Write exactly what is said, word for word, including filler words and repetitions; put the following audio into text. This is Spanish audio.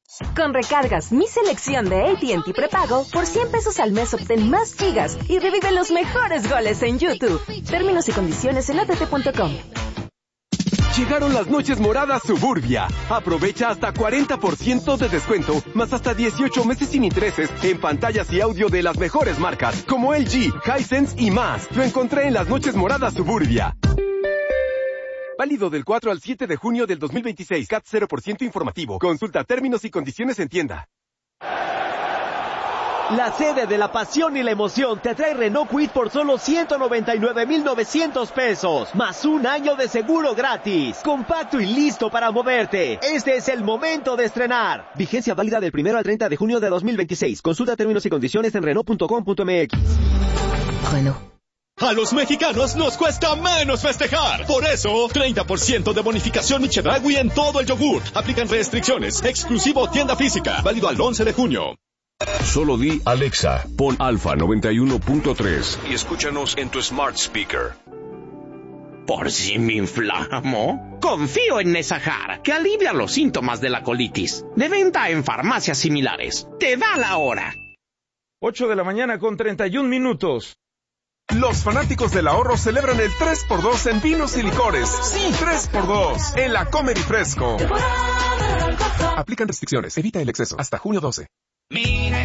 Con recargas Mi Selección de A T and T Prepago, por cien pesos al mes obtén más gigas y revive los mejores goles en YouTube. Términos y condiciones en a t t punto com. Llegaron las noches moradas Suburbia. Aprovecha hasta cuarenta por ciento de descuento, más hasta dieciocho meses sin intereses en pantallas y audio de las mejores marcas, como L G, Hisense y más. Lo encontré en las noches moradas Suburbia. Válido del cuatro al siete de junio del dos mil veintiséis. C A T cero por ciento informativo. Consulta términos y condiciones en tienda. La sede de la pasión y la emoción te trae Renault Kwid por solo ciento noventa y nueve mil novecientos pesos, más un año de seguro gratis. Compacto y listo para moverte. Este es el momento de estrenar. Vigencia válida del primero al treinta de junio de dos mil veintiséis. Consulta términos y condiciones en renault punto com punto m x. Renault. A los mexicanos nos cuesta menos festejar. Por eso, treinta por ciento de bonificación Chedraui en todo el yogur. Aplican restricciones. Exclusivo tienda física. Válido al once de junio. Solo di Alexa, pon Alfa noventa y uno punto tres y escúchanos en tu smart speaker. ¿Por si me inflamo? Confío en Nesahar, que alivia los síntomas de la colitis. De venta en farmacias similares. Te da la hora. ocho de la mañana con treinta y un minutos. Los fanáticos del ahorro celebran el tres por dos en vinos y licores. Sí, tres por dos en la Comer y Fresco. Aplican restricciones. Evita el exceso. Hasta junio doce. Mi